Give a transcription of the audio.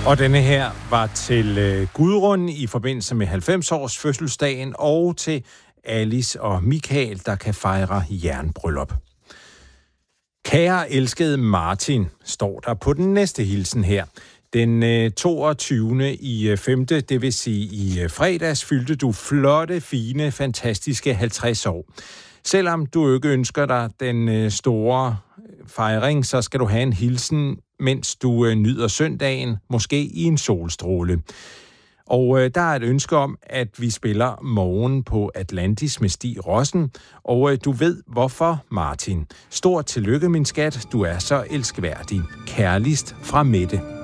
Og denne her var til Gudrun i forbindelse med 90-års fødselsdagen, og til Alice og Michael, der kan fejre jernbryllup. Kære elskede Martin, står der på den næste hilsen her. Den 22. i 5., det vil sige i fredags, fyldte du flotte, fine, fantastiske 50 år. Selvom du ikke ønsker dig den store fejring, så skal du have en hilsen, mens du nyder søndagen, måske i en solstråle. Og der er et ønske om, at vi spiller Morgen på Atlantis med Stig Rossen, og du ved hvorfor, Martin. Stort tillykke, min skat. Du er så elskværdig. Kærligst fra Mette.